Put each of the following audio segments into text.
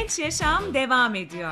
Genç Yaşam devam ediyor.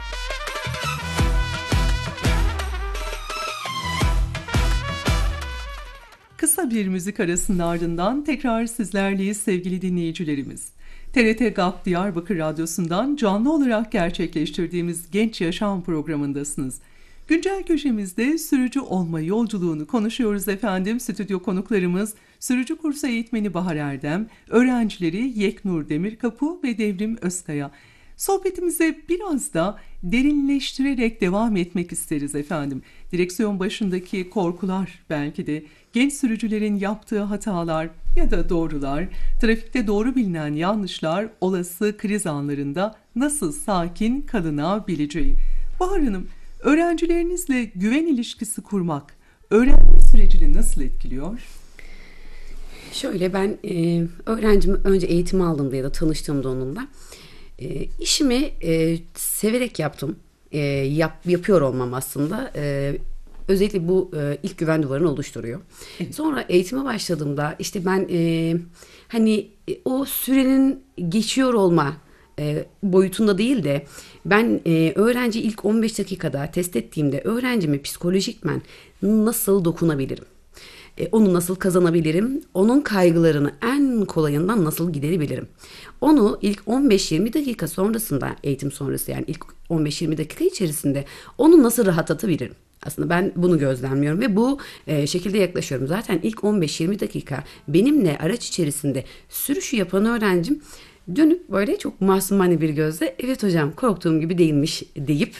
Kısa bir müzik arasının ardından tekrar sizlerleyiz sevgili dinleyicilerimiz. TRT GAP Diyarbakır Radyosu'ndan canlı olarak gerçekleştirdiğimiz Genç Yaşam programındasınız. Güncel köşemizde sürücü olma yolculuğunu konuşuyoruz efendim. Stüdyo konuklarımız sürücü kursu eğitmeni Bahar Erdem, öğrencileri Yeknur Demirkapı ve Devrim Özkaya. Sohbetimize biraz da derinleştirerek devam etmek isteriz efendim. Direksiyon başındaki korkular, belki de genç sürücülerin yaptığı hatalar ya da doğrular, trafikte doğru bilinen yanlışlar, olası kriz anlarında nasıl sakin kalınabileceği. Bahar Hanım, öğrencilerinizle güven ilişkisi kurmak öğrenme sürecini nasıl etkiliyor? Şöyle, ben öğrencim önce eğitim aldığımda ya da tanıştığımda onunla işimi severek yaptım. Yapıyor olmam aslında özellikle bu ilk güven duvarını oluşturuyor. Evet. Sonra eğitime başladığımda işte ben o sürenin geçiyor olma boyutunda değil de ben öğrenci ilk 15 dakikada test ettiğimde öğrencime psikolojikmen nasıl dokunabilirim? Onu nasıl kazanabilirim? Onun kaygılarını en kolayından nasıl giderebilirim? Onu ilk 15-20 dakika sonrasında, eğitim sonrası yani ilk 15-20 dakika içerisinde onu nasıl rahatlatabilirim? Aslında ben bunu gözlemliyorum ve bu şekilde yaklaşıyorum. Zaten ilk 15-20 dakika benimle araç içerisinde sürüşü yapan öğrencim dönüp böyle çok masumane bir gözle "Evet hocam, korktuğum gibi değilmiş" deyip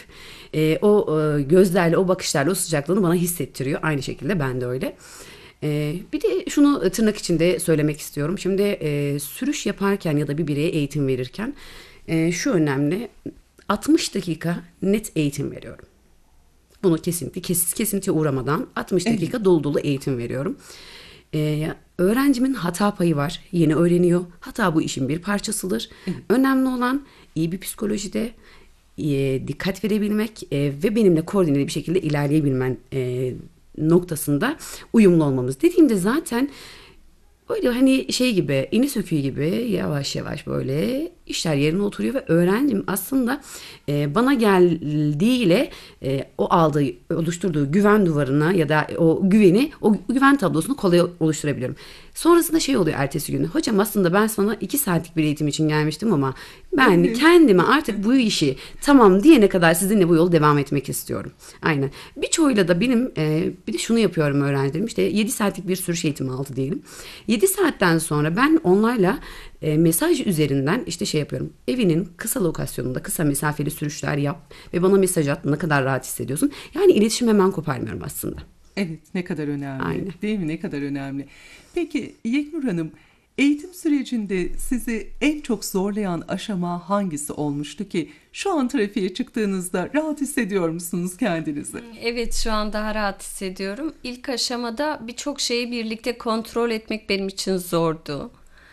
o gözlerle, o bakışlarla o sıcaklığını bana hissettiriyor. Aynı şekilde ben de öyle. Bir de şunu tırnak içinde söylemek istiyorum. Şimdi sürüş yaparken ya da bir bireye eğitim verirken şu önemli: 60 dakika net eğitim veriyorum. Bunu kesinlikle uğramadan 60 dakika dolu dolu eğitim veriyorum. Öğrencimin hata payı var. Yeni öğreniyor. Hata bu işin bir parçasıdır. Önemli olan iyi bir psikolojide dikkat verebilmek ve benimle koordineli bir şekilde ilerleyebilmen noktasında uyumlu olmamız. Dediğimde zaten böyle şey gibi, iğne söküğü gibi yavaş yavaş böyle işler yerine oturuyor ve öğrencim aslında bana geldiğiyle o oluşturduğu güven duvarına ya da o güven tablosunu kolay oluşturabiliyorum. Sonrasında şey oluyor ertesi günü: "Hocam, aslında ben sana 2 saatlik bir eğitim için gelmiştim ama ben kendime artık bu işi tamam diyene kadar sizinle bu yolu devam etmek istiyorum." Aynen. Birçoğuyla da benim bir de şunu yapıyorum öğrencilerim. İşte 7 saatlik bir sürüş eğitimi aldı diyelim. 7 saatten sonra ben onlarla mesaj üzerinden işte şey yapıyorum: evinin kısa lokasyonunda kısa mesafeli sürüşler yap ve bana mesaj at, ne kadar rahat hissediyorsun. Yani iletişimi hemen koparmıyorum aslında. Evet, ne kadar önemli. Aynen. Değil mi? Ne kadar önemli. Peki Yeknur Hanım, eğitim sürecinde sizi en çok zorlayan aşama hangisi olmuştu ki şu an trafiğe çıktığınızda rahat hissediyor musunuz kendinizi? Evet, şu an daha rahat hissediyorum. İlk aşamada birçok şeyi birlikte kontrol etmek benim için zordu.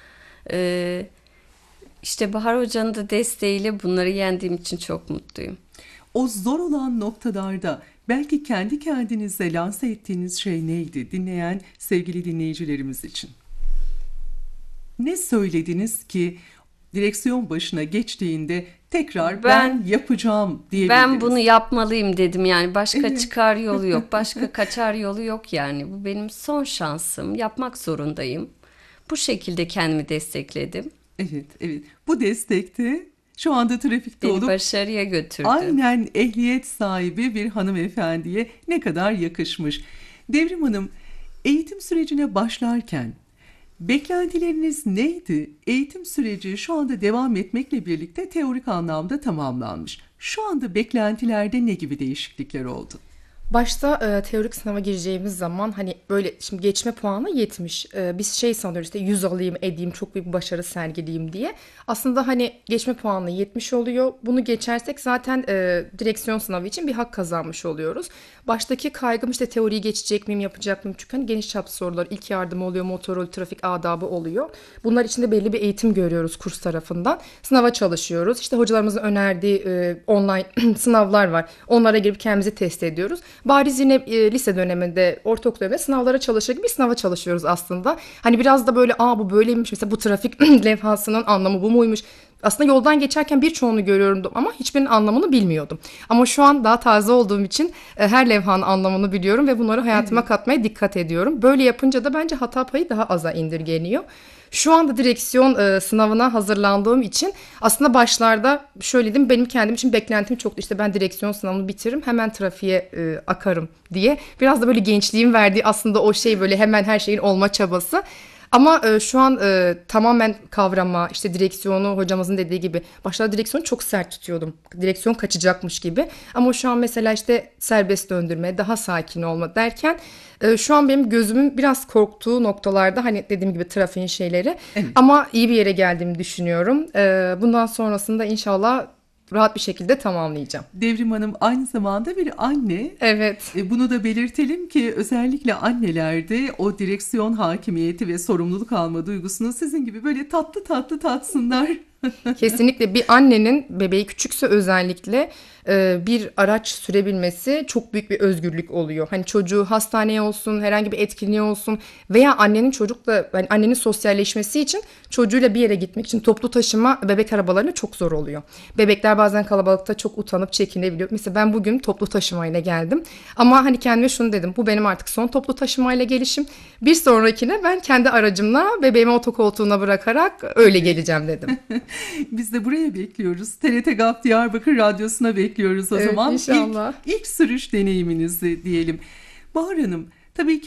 İşte Bahar Hoca'nın da desteğiyle bunları yendiğim için çok mutluyum. O zor olan noktalarda belki kendi kendinize lanse ettiğiniz şey neydi? Dinleyen sevgili dinleyicilerimiz için. Ne söylediniz ki direksiyon başına geçtiğinde tekrar ben yapacağım diyebildiniz? Ben bunu yapmalıyım dedim, yani başka çıkar yolu yok, başka kaçar yolu yok yani. Bu benim son şansım, yapmak zorundayım. Bu şekilde kendimi destekledim. Evet. Bu destekte şu anda trafikte beni olup başarıya götürdü. Aynen ehliyet sahibi bir hanımefendiye ne kadar yakışmış. Devrim Hanım, eğitim sürecine başlarken beklentileriniz neydi? Eğitim süreci şu anda devam etmekle birlikte teorik anlamda tamamlanmış. Şu anda beklentilerde ne gibi değişiklikler oldu? Başta teorik sınava gireceğimiz zaman hani böyle şimdi geçme puanı 70. Biz şey sanıyoruz, işte 100 alayım edeyim, çok büyük bir başarı sergileyeyim diye. Aslında hani geçme puanı 70 oluyor. Bunu geçersek zaten direksiyon sınavı için bir hak kazanmış oluyoruz. Baştaki kaygım işte teoriyi geçecek miyim, yapacak mıyım? Çünkü hani geniş çaplı sorular, ilk yardım oluyor, motor, trafik adabı oluyor. Bunlar için de belli bir eğitim görüyoruz kurs tarafından. Sınava çalışıyoruz. İşte hocalarımızın önerdiği online sınavlar var. Onlara girip kendimizi test ediyoruz. Bariz yine lise döneminde, ortaokul döneminde sınavlara çalışır gibi sınava çalışıyoruz aslında. Hani biraz da böyle bu böyleymiş, mesela bu trafik levhasının anlamı bu muymuş? aslında yoldan geçerken birçoğunu görüyorum ama hiçbirinin anlamını bilmiyordum. Ama şu an daha taze olduğum için her levhanın anlamını biliyorum ve bunları hayatıma katmaya dikkat ediyorum. Böyle yapınca da bence hata payı daha aza indirgeniyor. Şu anda direksiyon sınavına hazırlandığım için aslında başlarda şöyle dedim, benim kendim için beklentim çoktu. İşte ben direksiyon sınavını bitiririm, hemen trafiğe akarım diye. Biraz da böyle gençliğin verdiği aslında o şey, böyle hemen her şeyin olma çabası. Ama şu an tamamen kavrama, işte direksiyonu hocamızın dediği gibi, başlarda direksiyonu çok sert tutuyordum. Direksiyon kaçacakmış gibi. Ama şu an mesela işte serbest döndürme, daha sakin olma derken şu an benim gözümün biraz korktuğu noktalarda, hani dediğim gibi trafiğin şeyleri. Evet. Ama iyi bir yere geldiğimi düşünüyorum. Bundan sonrasında inşallah rahat bir şekilde tamamlayacağım. Devrim Hanım aynı zamanda bir anne. Evet. Bunu da belirtelim ki özellikle annelerde o direksiyon hakimiyeti ve sorumluluk alma duygusunu sizin gibi böyle tatlı tatlı tatsınlar. Kesinlikle bir annenin bebeği küçükse özellikle bir araç sürebilmesi çok büyük bir özgürlük oluyor. Hani çocuğu hastaneye olsun, herhangi bir etkinliğe olsun veya annenin çocukla, yani annenin sosyalleşmesi için çocuğuyla bir yere gitmek için toplu taşıma bebek arabalarıyla çok zor oluyor. Bebekler bazen kalabalıkta çok utanıp çekinebiliyor. Mesela ben bugün toplu taşımayla geldim. Ama hani kendime şunu dedim. Bu benim artık son toplu taşımayla gelişim. Bir sonrakine ben kendi aracımla bebeğimi otokoltuğuna bırakarak öyle geleceğim dedim. Biz de buraya bekliyoruz. TRT GAP Diyarbakır Radyosu'na bekliyoruz o evet, zaman. İnşallah. İlk sürüş deneyiminizi diyelim. Bahar Hanım, tabii ki